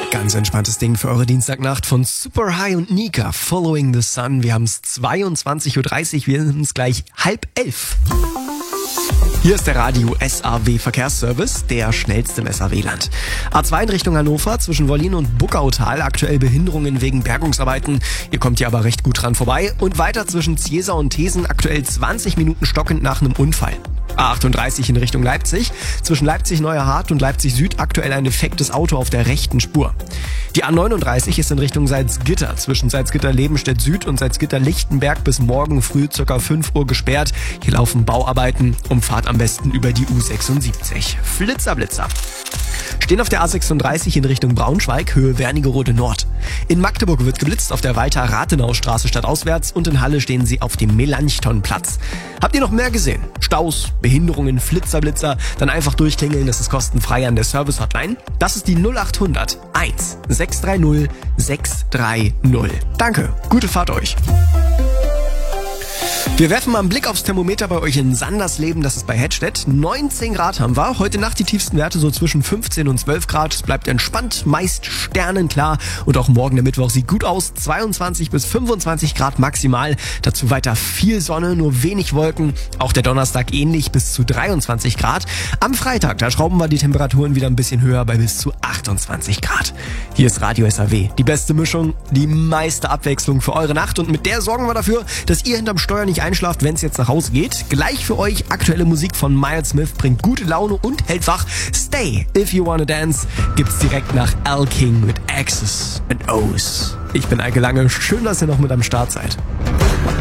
Ganz entspanntes Ding für eure Dienstagnacht von Super High und Nika, Following the Sun. Wir haben es 22.30 Uhr, wir sind es gleich 10:30. Hier ist der Radio SAW Verkehrsservice, der schnellste im SAW-Land. A2 in Richtung Hannover, zwischen Wollin und Buckautal, aktuell Behinderungen wegen Bergungsarbeiten. Ihr kommt hier aber recht gut dran vorbei. Und weiter zwischen Ziesar und Thesen, aktuell 20 Minuten stockend nach einem Unfall. A38 in Richtung Leipzig, zwischen Leipzig-Neuerhardt und Leipzig-Süd aktuell ein defektes Auto auf der rechten Spur. Die A39 ist in Richtung Salzgitter, zwischen Salzgitter-Lebenstedt-Süd und Salzgitter-Lichtenberg bis morgen früh ca. 5 Uhr gesperrt. Hier laufen Bauarbeiten, Umfahrt am besten über die U76. Blitzer. Stehen auf der A36 in Richtung Braunschweig, Höhe Wernigerode Nord. In Magdeburg wird geblitzt auf der Walter-Rathenau-Straße stadtauswärts und in Halle stehen sie auf dem Melanchthon-Platz. Habt ihr noch mehr gesehen? Staus, Behinderungen, Blitzer? Dann einfach durchklingeln, das ist kostenfrei an der Service-Hotline. Das ist die 0800 1 630 630. Danke, gute Fahrt euch. Wir werfen mal einen Blick aufs Thermometer bei euch in Sandersleben, das ist bei Hedstedt. 19 Grad haben wir. Heute Nacht die tiefsten Werte so zwischen 15 und 12 Grad. Es bleibt entspannt, meist sternenklar. Und auch morgen der Mittwoch sieht gut aus. 22 bis 25 Grad maximal. Dazu weiter viel Sonne, nur wenig Wolken. Auch der Donnerstag ähnlich bis zu 23 Grad. Am Freitag, da schrauben wir die Temperaturen wieder ein bisschen höher bei bis zu 28 Grad. Hier ist Radio SAW. Die beste Mischung, die meiste Abwechslung für eure Nacht. Und mit der sorgen wir dafür, dass ihr hinterm Steuer nicht einschlaft, wenn es jetzt nach Hause geht. Gleich für euch aktuelle Musik von Miles Smith, bringt gute Laune und hält wach. Stay If You Wanna Dance gibt's direkt nach Al King mit X's and O's. Ich bin Eike Lange, schön, dass ihr noch mit am Start seid.